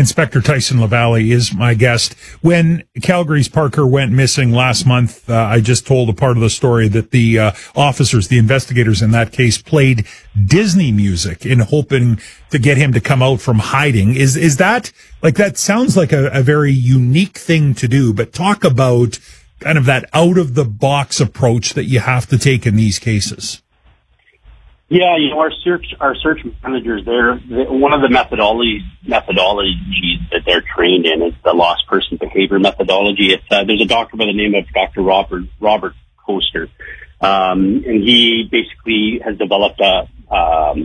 Inspector Tyson LaValle is my guest. When Calgary's Parker went missing last month, I just told a part of the story that the officers, the investigators in that case, played Disney music in hoping to get him to come out from hiding. Is that, like, that sounds like a very unique thing to do, but talk about kind of that out-of-the-box approach that you have to take in these cases. Yeah, our search managers, one of the methodologies that they're trained in is the lost person behavior methodology. There's a doctor by the name of Dr. Robert Koester, and he basically has developed a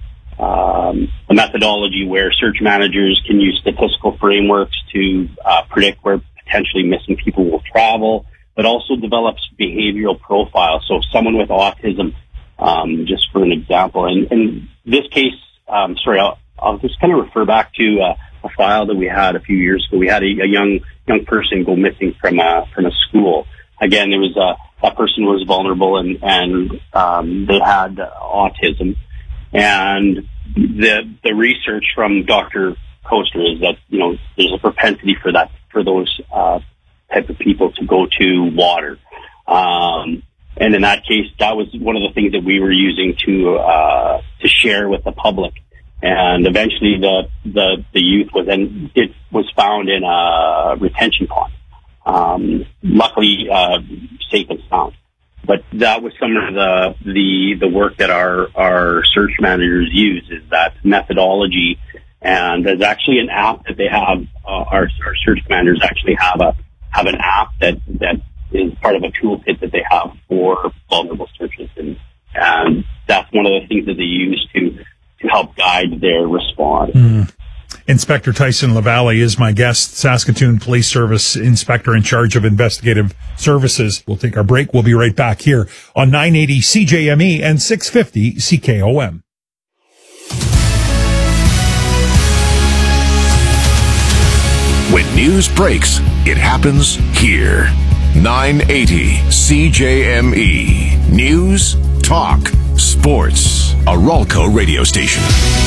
methodology where search managers can use statistical frameworks to predict where potentially missing people will travel, but also develops behavioral profiles. So someone with autism, just for an example, and in this case, I'll just kind of refer back to a file that we had a few years ago. We had a young person go missing from a school. Again, there was that person was vulnerable and they had autism, and the research from Dr. Koester is that there's a propensity for those type of people to go to water. And in that case, that was one of the things that we were using to share with the public. And eventually the youth was found in a retention pond. Luckily, safe and sound. But that was some of the work that our search managers use, is that methodology. And there's actually an app that they have, our search managers actually have an app that is part of a toolkit that they have for vulnerable searches, and that's one of the things that they use to help guide their response. Inspector Tyson LaValle is my guest, Saskatoon Police Service Inspector in charge of investigative services. We'll take our break. We'll be right back here on 980 CJME and 650 CKOM. When news breaks, it happens here. 980 CJME. News, talk, sports. A Ralco radio station.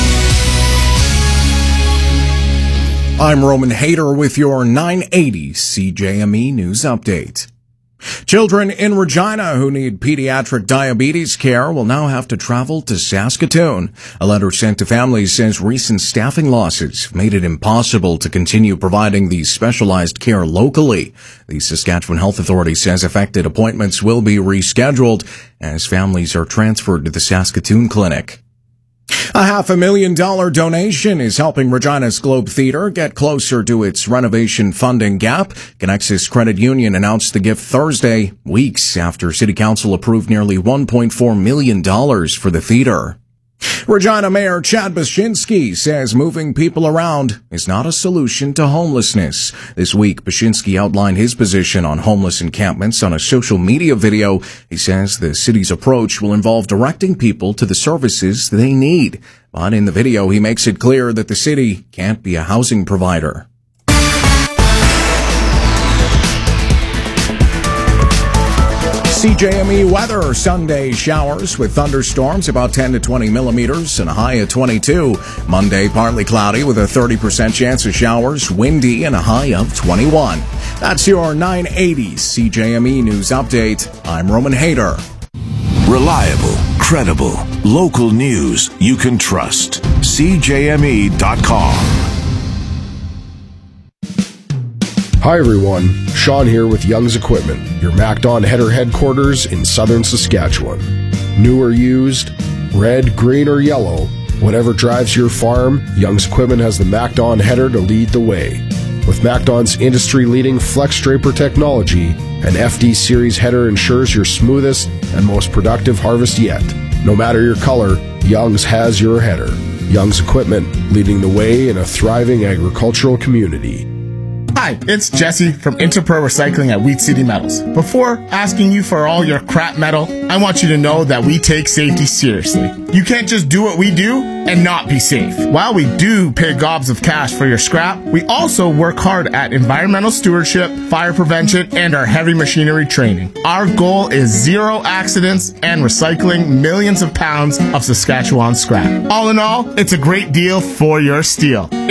I'm Roman Hader with your 980 CJME News Update. Children in Regina who need pediatric diabetes care will now have to travel to Saskatoon. A letter sent to families says recent staffing losses made it impossible to continue providing these specialized care locally. The Saskatchewan Health Authority says affected appointments will be rescheduled as families are transferred to the Saskatoon Clinic. A $500,000 donation is helping Regina's Globe Theatre get closer to its renovation funding gap. Connexus Credit Union announced the gift Thursday, weeks after City Council approved nearly $1.4 million for the theatre. Regina Mayor Chad Baczynski says moving people around is not a solution to homelessness. This week, Baczynski outlined his position on homeless encampments on a social media video. He says the city's approach will involve directing people to the services they need. But in the video, he makes it clear that the city can't be a housing provider. CJME weather, Sunday showers with thunderstorms about 10 to 20 millimeters and a high of 22. Monday, partly cloudy with a 30% chance of showers, windy and a high of 21. That's your 980 CJME News Update. I'm Roman Hader. Reliable, credible, local news you can trust. CJME.com. Hi everyone, Sean here with Young's Equipment, your MacDon header headquarters in southern Saskatchewan. New or used, red, green or yellow, whatever drives your farm, Young's Equipment has the MacDon header to lead the way. With MacDon's industry-leading Flex Draper technology, an FD Series header ensures your smoothest and most productive harvest yet. No matter your color, Young's has your header. Young's Equipment, leading the way in a thriving agricultural community. Hi, it's Jesse from Interpro Recycling at Wheat City Metals. Before asking you for all your crap metal, I want you to know that we take safety seriously. You can't just do what we do and not be safe. While we do pay gobs of cash for your scrap, we also work hard at environmental stewardship, fire prevention, and our heavy machinery training. Our goal is zero accidents and recycling millions of pounds of Saskatchewan scrap. All in all, it's a great deal for your steel.